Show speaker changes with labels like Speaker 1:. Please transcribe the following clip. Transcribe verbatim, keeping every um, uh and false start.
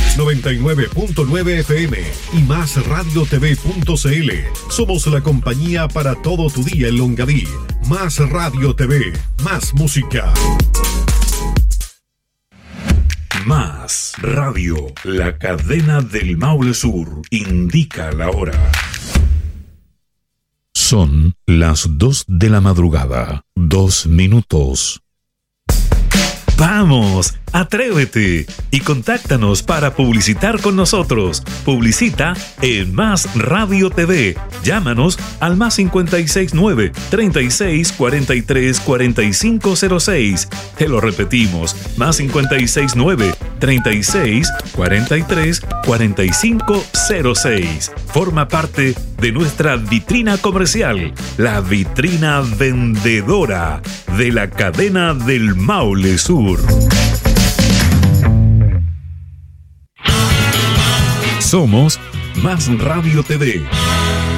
Speaker 1: noventa y nueve punto nueve F M y más radio t v punto c l. Somos la compañía para todo tu día en Longaví. Más Radio T V, más música.
Speaker 2: Más Radio, la cadena del Maule Sur, indica la hora. Son las dos de la madrugada, dos minutos. ¡Vamos! ¡Atrévete! Y contáctanos para publicitar con nosotros. Publicita en Más Radio T V. Llámanos al más cinco seis nueve, treinta y seis, cuarenta y tres, cuarenta y cinco cero seis. Te lo repetimos. Más cinco seis nueve, treinta y seis, cuarenta y tres, cuarenta y cinco cero seis. Forma parte de nuestra vitrina comercial. La vitrina vendedora de la cadena del Maule Sur. Somos Más Radio T V.